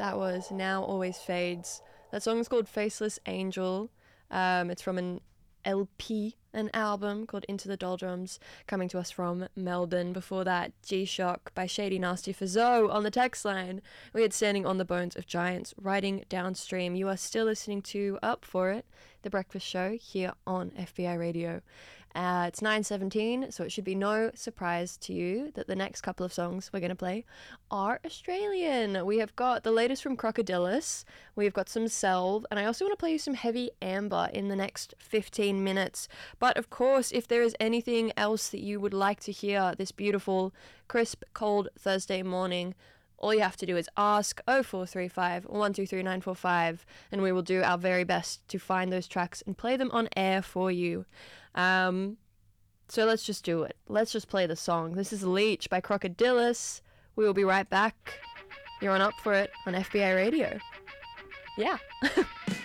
That was Now Always Fades. That song is called Faceless Angel. It's from an LP, an album called Into the Doldrums, coming to us from Melbourne. Before that, G-Shock by Shady Nasty for Zoe on the text line. We had Standing on the Bones of Giants, Riding Downstream. You are still listening to Up For It, The Breakfast Show, here on FBI Radio. It's 9:17, so it should be no surprise to you that the next couple of songs we're going to play are Australian. We have got the latest from Crocodilus, we've got some Selv, and I also want to play you some Heavy Amber in the next 15 minutes. But of course, if there is anything else that you would like to hear this beautiful, crisp, cold Thursday morning, all you have to do is ask 0435 123 945, and we will do our very best to find those tracks and play them on air for you. So let's just do it. Let's just play the song. This is Leech by Crocodilus. We will be right back. You're on Up For It on FBI Radio. Yeah.